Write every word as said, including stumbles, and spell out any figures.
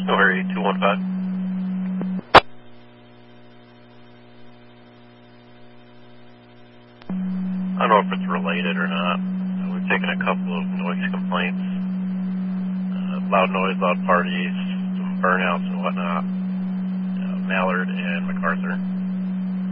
O'Hare two one five. I don't know if it's related or not. Uh, we've taken a couple of noise complaints. Uh, loud noise, loud parties, some burnouts and whatnot. Uh, Mallard and MacArthur.